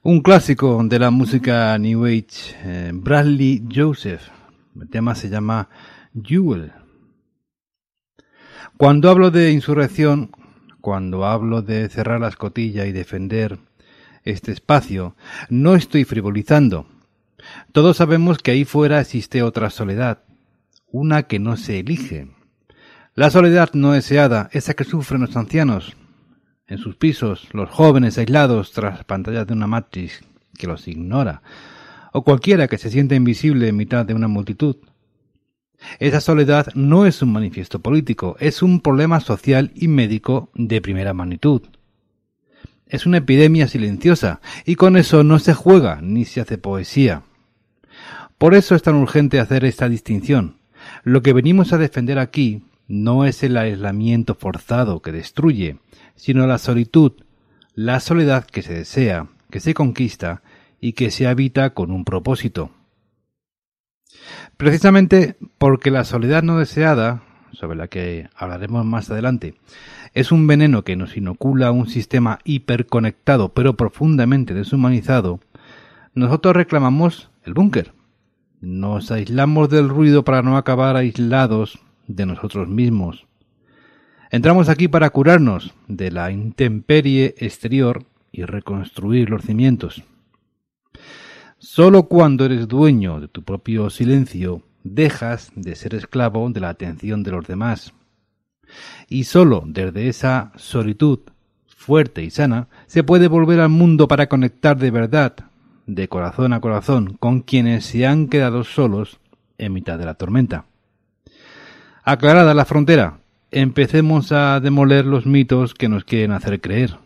Un clásico de la música New Age, Bradley Joseph. El tema se llama Jewel. Cuando hablo de insurrección, cuando hablo de cerrar la escotilla y defender este espacio, no estoy frivolizando. Todos sabemos que ahí fuera existe otra soledad, una que no se elige. La soledad no deseada, esa que sufren los ancianos en sus pisos, los jóvenes aislados tras las pantallas de una matriz que los ignora, o cualquiera que se siente invisible en mitad de una multitud. Esa soledad no es un manifiesto político, es un problema social y médico de primera magnitud. Es una epidemia silenciosa, y con eso no se juega ni se hace poesía. Por eso es tan urgente hacer esta distinción. Lo que venimos a defender aquí no es el aislamiento forzado que destruye, sino la solitud, la soledad que se desea, que se conquista y que se habita con un propósito. Precisamente porque la soledad no deseada, sobre la que hablaremos más adelante, es un veneno que nos inocula un sistema hiperconectado pero profundamente deshumanizado, nosotros reclamamos el búnker. Nos aislamos del ruido para no acabar aislados de nosotros mismos. Entramos aquí para curarnos de la intemperie exterior y reconstruir los cimientos. Solo cuando eres dueño de tu propio silencio, dejas de ser esclavo de la atención de los demás. Y solo desde esa solitud fuerte y sana se puede volver al mundo para conectar de verdad, de corazón a corazón, con quienes se han quedado solos en mitad de la tormenta. Aclarada la frontera, empecemos a demoler los mitos que nos quieren hacer creer.